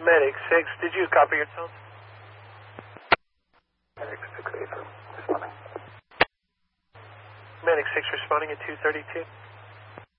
Medic 6, did you copy your tone? Medic 6 responding. Medic 6 responding at 232.